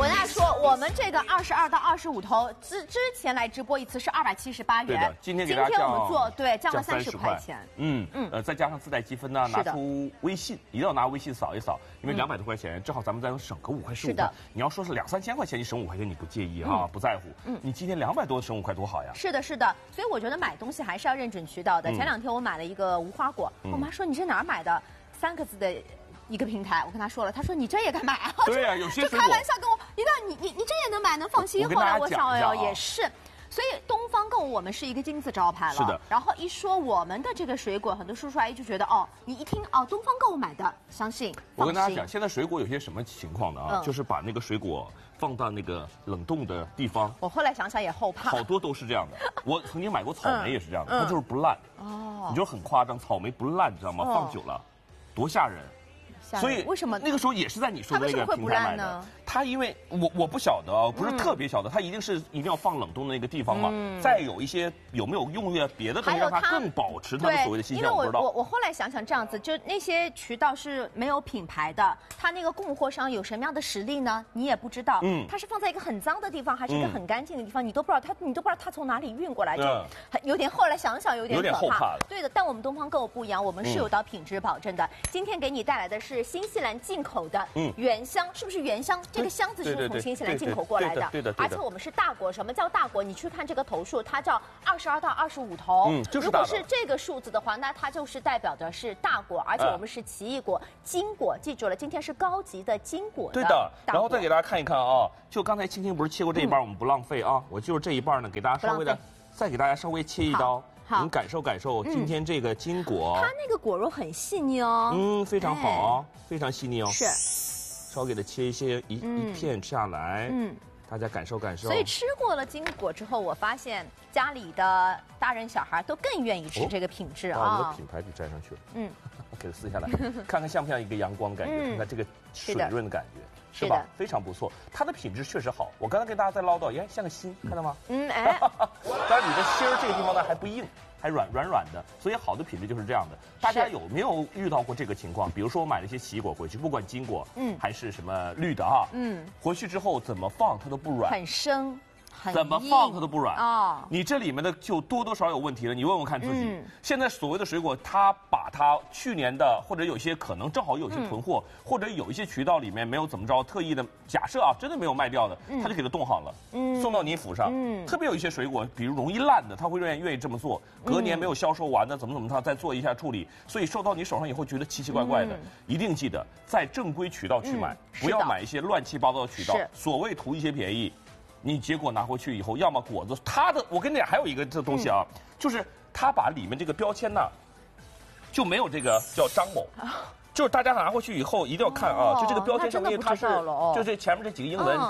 我跟大家说，我们这个22到25头之前来直播一次是278元， 对的，今天给大家我们做降了30块钱。 再加上自带积分呢，拿出微信，一定要拿微信扫一扫，因为200多块钱，正好咱们再能省个5块15块。你要说是2、3千块钱，你省5块钱你不介意哈，不在乎。你今天200多省5块多好呀。 是的，是的，所以我觉得买东西还是要认准渠道的。前2天我买了一个无花果，我妈说你这哪儿买的？3个字的。一个平台，我跟他说了，他说你这也敢买啊？ 对呀，有些水果就开玩笑跟我，你这也能买，能放心。后来我想，哎呦，也是。所以东方购物我们是一个金字招牌了。 是的。 然后一说我们的这个水果，很多叔叔阿姨就觉得哦，你一听哦，东方购物买的，相信。 我跟大家讲，现在水果有些什么情况呢啊？就是把那个水果放到那个冷冻的地方。 我后来想想也后怕。 好多都是这样的。我曾经买过草莓也是这样的，它就是不烂。哦。你就很夸张，草莓不烂，知道吗？放久了，多吓人。所以为什么那个时候也是在你说的那个平台买的？它因为我不晓得啊，不是特别晓得，它一定要放冷冻的那个地方嘛。再有一些有没有用别的东西让它更保持它的所谓的新鲜？ 因为我后来想想这样子，就那些渠道是没有品牌的，它那个供货商有什么样的实力呢？你也不知道。它是放在一个很脏的地方，还是一个很干净的地方，你都不知道它从哪里运过来，就有点后来想想有点后怕。 对的，但我们东方购物不一样，我们是有到品质保证的。今天给你带来的是新西兰进口的原香，是不是原香？这个箱子是从新西兰进口过来的， 对的。 而且我们是大果，什么叫大果？你去看这个头数，它叫22到25头。 就是如果是这个数字的话，那它就是代表的是大果，而且我们是奇异果、金果，记住了，今天是高级的金果。 对的。然后再给大家看一看啊，就刚才青青不是切过这一半，我们不浪费啊，我就是这一半呢，给大家稍微的再给大家稍微切一刀。您感受感受今天这个金果， 它那个果肉很细腻哦。 非常好，非常细腻哦。 是， 稍给它切一片下来，大家感受感受。 所以吃过了金果之后，我发现家里的大人小孩都更愿意吃这个品质啊。 我们的品牌给粘上去了，给它撕下来，看看像不像一个阳光感觉，看看这个水润的感觉。是吧？非常不错，它的品质确实好。我刚才跟大家在唠叨，像个心，看到吗？当然你的心儿这个地方呢还不硬，还软的，所以好的品质就是这样的。大家有没有遇到过这个情况？比如说我买了一些奇异果回去，不管金果，还是什么绿的啊，回去之后怎么放它都不软， 很生。 怎么放它都不软啊！你这里面的就多多少少有问题了。你问问看自己。现在所谓的水果，它把它去年的或者有些可能正好有些囤货，或者有一些渠道里面没有怎么着，特意的假设啊，真的没有卖掉的，他就给它冻好了，送到你府上。特别有一些水果，比如容易烂的，他会愿意这么做。隔年没有销售完的，怎么他再做一下处理，所以收到你手上以后觉得奇奇怪怪的。一定记得在正规渠道去买，不要买一些乱七八糟的渠道。所谓图一些便宜。你结果拿回去以后，要么果子我跟你讲，还有一个这东西啊，就是他把里面这个标签呢，就没有这个叫张某，就是大家拿回去以后一定要看啊，就这个标签上面它是，就这前面这几个英文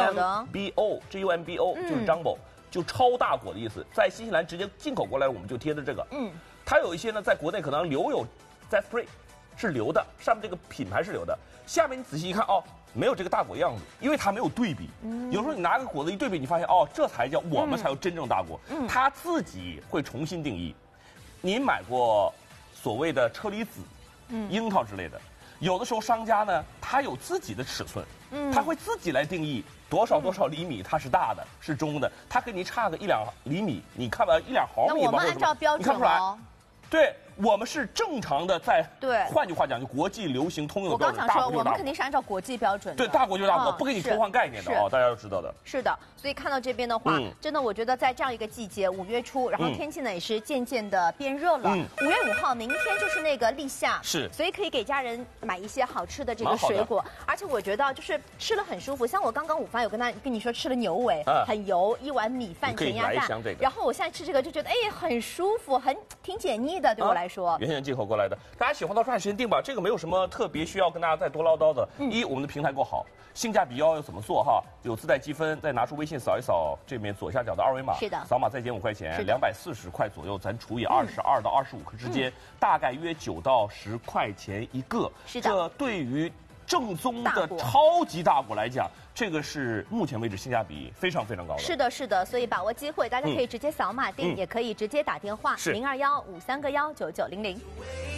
JUMBO 就是张某，就超大果的意思，在新西兰直接进口过来，我们就贴的这个，它有一些呢，在国内可能留有 Zespri 是留的，上面这个品牌是留的，下面你仔细一看哦。没有这个大果样子，因为它没有对比。有时候你拿个果子一对比，你发现哦，这才叫我们才有真正大果。它自己会重新定义。您买过所谓的车厘子、樱桃之类的，有的时候商家呢，他有自己的尺寸，他会自己来定义多少厘米它是大的，是中的，他给你差个1、2厘米，你看吧1、2毫米吧， 那我们按照标准你看不出来。对我们是正常的，换句话讲，就国际流行通用标准。 我刚想说，我们肯定是按照国际标准的。 对，大国就是大国，不给你偷换概念的哦，大家要知道的。 是的，所以看到这边的话，真的我觉得在这样一个季节，5月初，然后天气呢也是渐渐的变热了。5月5号，明天就是那个立夏， 是， 所以可以给家人买一些好吃的这个水果，而且我觉得就是吃了很舒服。像我刚刚午饭有跟你说吃了牛尾，很油，一碗米饭咸鸭蛋，然后我现在吃这个就觉得很舒服，挺解腻的，对我来说。 原先进口过来的，大家喜欢到抓紧时间订吧。这个没有什么特别需要跟大家再多唠叨的。我们的平台够好，性价比要怎么做哈？有自带积分，再拿出微信扫一扫这面左下角的二维码， 是的， 扫码再减5块钱，240块左右，咱除以22到25克之间，大概约9到10块钱一个。 是的， 这对于正宗的超级大果来讲，这个是目前为止性价比非常非常高的。 是的，是的，所以把握机会，大家可以直接扫码订，也可以直接打电话02153个19900。